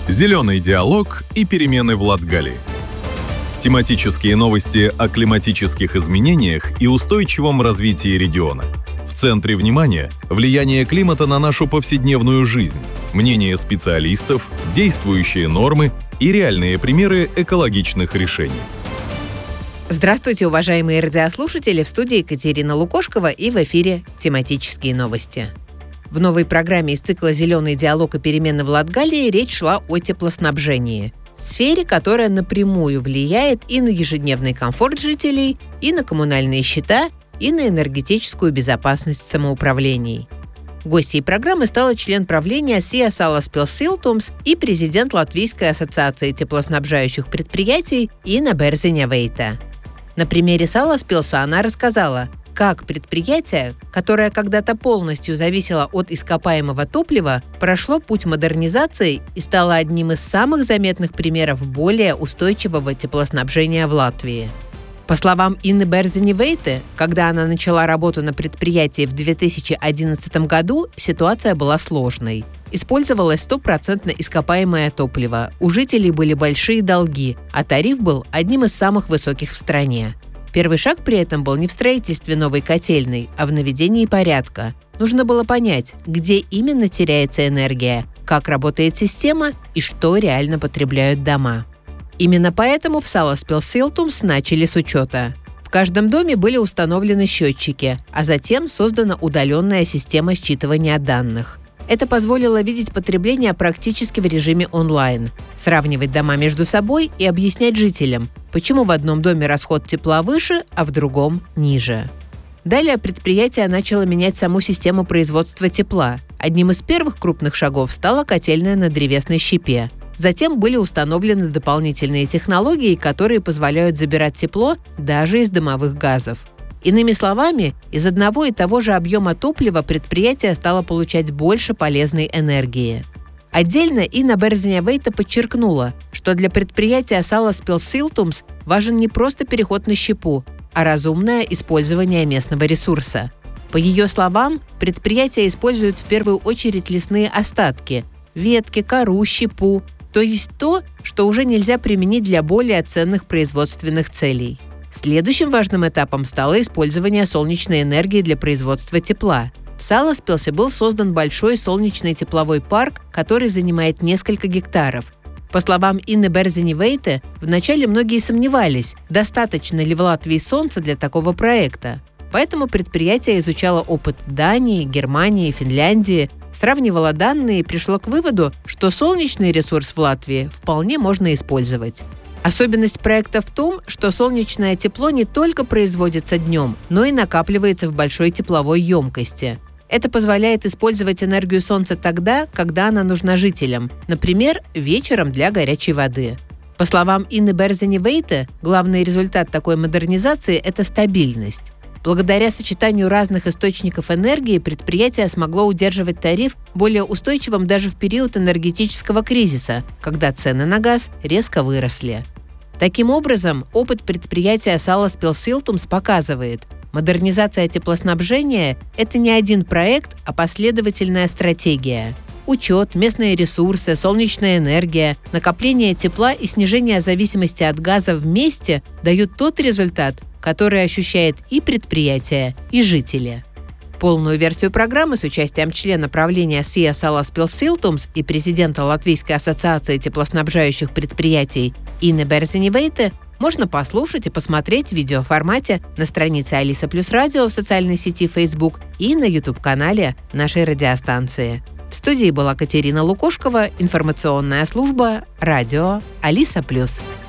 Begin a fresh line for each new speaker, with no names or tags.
Зеленый диалог и перемены в Латгалии. Тематические новости о климатических изменениях и устойчивом развитии региона. В центре внимания – влияние климата на нашу повседневную жизнь, мнения специалистов, действующие нормы и реальные примеры экологичных решений.
Здравствуйте, уважаемые радиослушатели! В студии Екатерина Лукошкова и в эфире «Тематические новости». В новой программе из цикла «Зеленый диалог и перемены в Латгалии» речь шла о теплоснабжении. Сфере, которая напрямую влияет и на ежедневный комфорт жителей, и на коммунальные счета, и на энергетическую безопасность самоуправлений. Гостьей программы стала член правления SIA Salaspils и президент Латвийской ассоциации теплоснабжающих предприятий Инна Берзиņa-Veite. На примере Salaspilsa она рассказала, как предприятие, которое когда-то полностью зависело от ископаемого топлива, прошло путь модернизации и стало одним из самых заметных примеров более устойчивого теплоснабжения в Латвии. По словам Инны Берзиņa-Veite, когда она начала работу на предприятии в 2011 году, ситуация была сложной. Использовалось 100% ископаемое топливо, у жителей были большие долги, а тариф был одним из самых высоких в стране. Первый шаг при этом был не в строительстве новой котельной, а в наведении порядка. Нужно было понять, где именно теряется энергия, как работает система и что реально потребляют дома. Именно поэтому в Salaspils начали с учета. В каждом доме были установлены счетчики, а затем создана удаленная система считывания данных. Это позволило видеть потребление практически в режиме онлайн, сравнивать дома между собой и объяснять жителям, почему в одном доме расход тепла выше, а в другом ниже. Далее предприятие начало менять саму систему производства тепла. Одним из первых крупных шагов стала котельная на древесной щепе. Затем были установлены дополнительные технологии, которые позволяют забирать тепло даже из дымовых газов. Иными словами, из одного и того же объема топлива предприятие стало получать больше полезной энергии. Отдельно Инна Берзиņa-Veite подчеркнула, что для предприятия Salaspils важен не просто переход на щепу, а разумное использование местного ресурса. По ее словам, предприятие использует в первую очередь лесные остатки – ветки, кору, щепу, то есть то, что уже нельзя применить для более ценных производственных целей. Следующим важным этапом стало использование солнечной энергии для производства тепла. В Salaspils был создан большой солнечный тепловой парк, который занимает несколько гектаров. По словам Инны Берзиņa-Veite, вначале многие сомневались, достаточно ли в Латвии солнца для такого проекта. Поэтому предприятие изучало опыт Дании, Германии, Финляндии, сравнивало данные и пришло к выводу, что солнечный ресурс в Латвии вполне можно использовать. Особенность проекта в том, что солнечное тепло не только производится днем, но и накапливается в большой тепловой емкости. Это позволяет использовать энергию солнца тогда, когда она нужна жителям, например, вечером для горячей воды. По словам Инны Берзиņa-Veite, главный результат такой модернизации – это стабильность. Благодаря сочетанию разных источников энергии предприятие смогло удерживать тариф более устойчивым даже в период энергетического кризиса, когда цены на газ резко выросли. Таким образом, опыт предприятия Salaspils показывает, модернизация теплоснабжения – это не один проект, а последовательная стратегия. Учет, местные ресурсы, солнечная энергия, накопление тепла и снижение зависимости от газа вместе дают тот результат, который ощущает и предприятие, и жители. Полную версию программы с участием члена правления SIA Salaspils и президента Латвийской ассоциации теплоснабжающих предприятий Инны Берзиņa-Veite можно послушать и посмотреть в видеоформате на странице Алиса Плюс Радио в социальной сети Facebook и на YouTube-канале нашей радиостанции. В студии была Екатерина Лукошкова, информационная служба «Радио Алиса Плюс».